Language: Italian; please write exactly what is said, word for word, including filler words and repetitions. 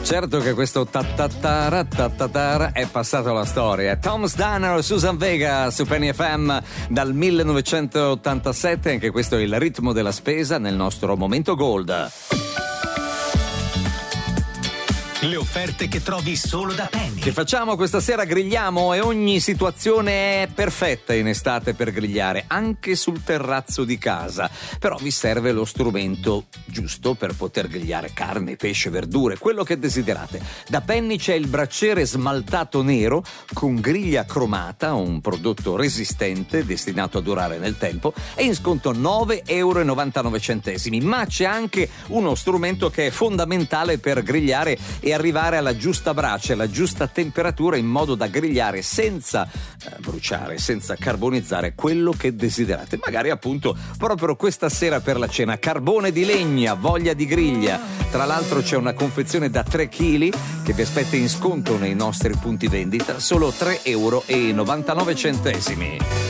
Certo che questo ta-ta-tara, ta-ta-tara è passato alla storia. Tom Stanner, Susan Vega su Penny F M dal millenovecentottantasette. Anche questo è il ritmo della spesa nel nostro momento gold. Le offerte che trovi solo da Penny. Che facciamo questa sera? Grigliamo e ogni situazione è perfetta in estate per grigliare, anche sul terrazzo di casa. Però vi serve lo strumento giusto per poter grigliare carne, pesce, verdure, quello che desiderate. Da Penny c'è il bracciere smaltato nero con griglia cromata, un prodotto resistente destinato a durare nel tempo, e in sconto nove virgola novantanove euro. Ma c'è anche uno strumento che è fondamentale per grigliare e arrivare alla giusta brace, alla giusta temperatura, in modo da grigliare senza eh, bruciare, senza carbonizzare quello che desiderate. Magari appunto proprio questa sera per la cena. Carbone di legna, voglia di griglia. Tra l'altro c'è una confezione da tre chili che vi aspetta in sconto nei nostri punti vendita, solo tre virgola novantanove euro.